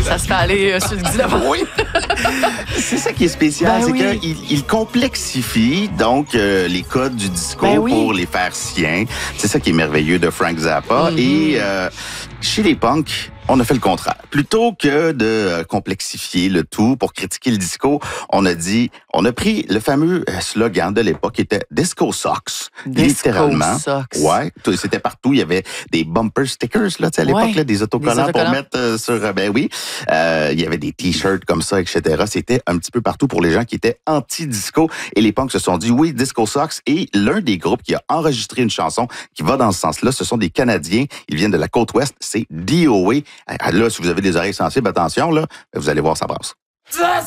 Ça se fait aller sur le xylophone. Oui. C'est ça qui est spécial, Ben c'est oui. qu'il complexifie donc les codes du disco Ben oui. pour les faire siens. C'est ça qui est merveilleux de Frank Zappa. Et chez les punks, on a fait le contraire. Plutôt que de complexifier le tout pour critiquer le disco, on a pris le fameux slogan de l'époque qui était Disco Socks. Disco littéralement. Socks. Ouais, c'était partout. Il y avait des bumper stickers là, tu sais, à l'époque, Ouais. là, des autocollants pour mettre sur. Ben oui, il y avait des t-shirts comme ça, etc. C'était un petit peu partout pour les gens qui étaient anti-disco. Et les punks se sont dit oui, Disco Socks. Et l'un des groupes qui a enregistré une chanson qui va dans ce sens-là, ce sont des Canadiens. Ils viennent de la côte ouest. C'est DOA. Là, si vous avez des oreilles sensibles, attention, là, vous allez voir, ça brasse.